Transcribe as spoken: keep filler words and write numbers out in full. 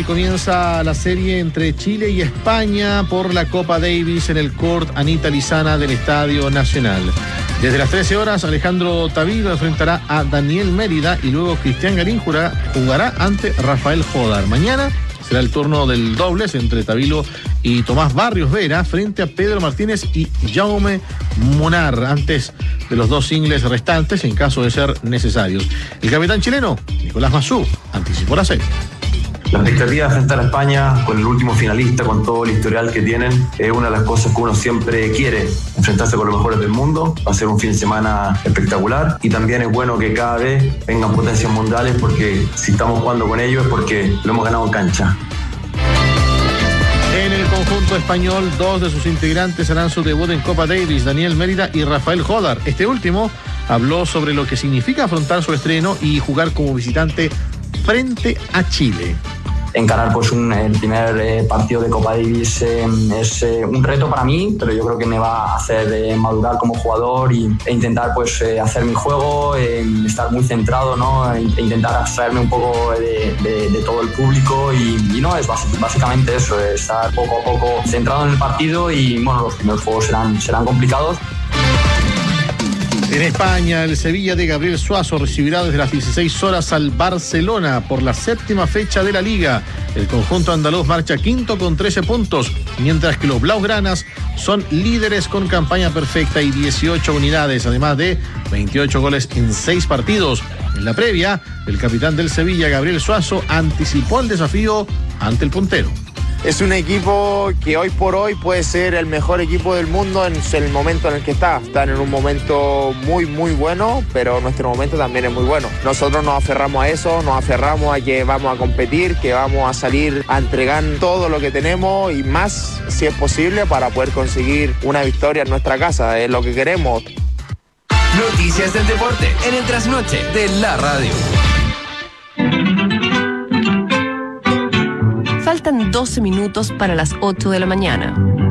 comienza la serie entre Chile y España por la Copa Davis en el Court Anita Lizana del Estadio Nacional. Desde las trece horas, Alejandro Tavilo enfrentará a Daniel Mérida y luego Cristian Garín jugará, jugará ante Rafael Jodar. Mañana será el turno del dobles entre Tavilo y Tomás Barrios Vera frente a Pedro Martínez y Jaume Munar, antes de los dos singles restantes en caso de ser necesarios. El capitán chileno, Nicolás Massú, anticipó la serie. La expectativa de enfrentar a España con el último finalista, con todo el historial que tienen, es una de las cosas que uno siempre quiere, enfrentarse con los mejores del mundo. Va a ser un fin de semana espectacular y también es bueno que cada vez vengan potencias mundiales, porque si estamos jugando con ellos es porque lo hemos ganado en cancha. En el conjunto español, dos de sus integrantes harán su debut en Copa Davis, Daniel Mérida y Rafael Jodar. Este último habló sobre lo que significa afrontar su estreno y jugar como visitante frente a Chile. Encarar pues un, el primer eh, partido de Copa Davis eh, es eh, un reto para mí, pero yo creo que me va a hacer eh, madurar como jugador y, e intentar pues eh, hacer mi juego, eh, estar muy centrado, ¿no? E intentar abstraerme un poco de, de, de todo el público y, y no, es bas- básicamente eso, estar poco a poco centrado en el partido y bueno, los primeros juegos serán, serán complicados. En España, el Sevilla de Gabriel Suazo recibirá desde las dieciséis horas al Barcelona por la séptima fecha de la Liga. El conjunto andaluz marcha quinto con trece puntos, mientras que los blaugranas son líderes con campaña perfecta y dieciocho unidades, además de veintiocho goles en seis partidos. En la previa, el capitán del Sevilla, Gabriel Suazo, anticipó el desafío ante el puntero. Es un equipo que hoy por hoy puede ser el mejor equipo del mundo en el momento en el que está. Están en un momento muy, muy bueno, pero nuestro momento también es muy bueno. Nosotros nos aferramos a eso, nos aferramos a que vamos a competir, que vamos a salir a entregar todo lo que tenemos y más, si es posible, para poder conseguir una victoria en nuestra casa. Es lo que queremos. Noticias del deporte en el trasnoche de la radio. Faltan doce minutos para las ocho de la mañana.